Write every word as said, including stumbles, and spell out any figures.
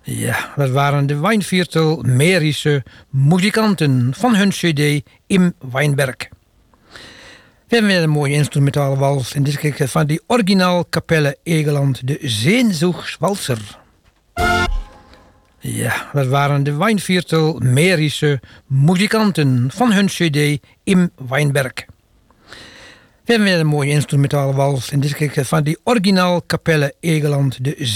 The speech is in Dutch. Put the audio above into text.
Ja, dat waren de Wijnviertel Merische muzikanten van hun cd Im Weinberg. We hebben weer een mooie instrumentale wals. En dit keer van die originaal Kapelle Egeland, de Zeenzoegswalser. Ja, dat waren de Wijnviertel Merische muzikanten van hun cd Im Weinberg. We hebben weer een mooie instrumentale wals. En dit keer van die originaal Kapelle Egeland, de